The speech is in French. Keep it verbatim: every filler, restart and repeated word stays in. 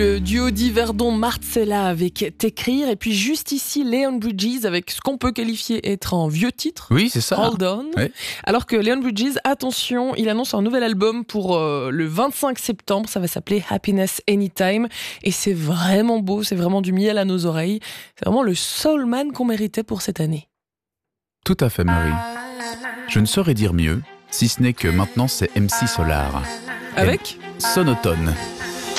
Le duo d'Yverdon Marcella avec T'écrire, et puis juste ici Leon Bridges avec ce qu'on peut qualifier être un vieux titre. Oui, c'est ça. Hold On. Ouais. Alors que Leon Bridges, attention, il annonce un nouvel album pour euh, le vingt-cinq septembre. Ça va s'appeler Happiness Anytime. Et c'est vraiment beau, c'est vraiment du miel à nos oreilles. C'est vraiment le soulman qu'on méritait pour cette année. Tout à fait, Marie. Je ne saurais dire mieux, si ce n'est que maintenant c'est M C Solar. Avec Sonotone.